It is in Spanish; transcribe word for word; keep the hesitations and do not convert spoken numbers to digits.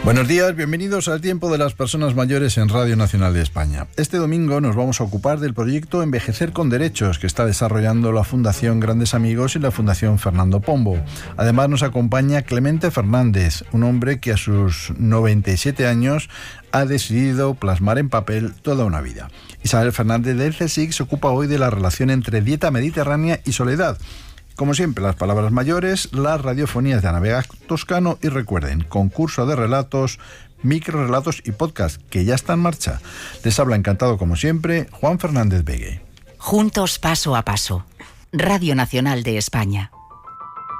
Buenos días, bienvenidos al Tiempo de las Personas Mayores en Radio Nacional de España. Este domingo nos vamos a ocupar del proyecto Envejecer con Derechos que está desarrollando la Fundación Grandes Amigos y la Fundación Fernando Pombo. Además nos acompaña Clemente Fernández, un hombre que a sus noventa y siete años ha decidido plasmar en papel toda una vida. Isabel Fernández del CSIC se ocupa hoy de la relación entre dieta mediterránea y soledad. Como siempre, las palabras mayores, las radiofonías de Ana Vega Toscano y recuerden, concurso de relatos, microrelatos y podcast, que ya está en marcha. Les habla encantado como siempre, Juan Fernández Begue. Juntos paso a paso. Radio Nacional de España.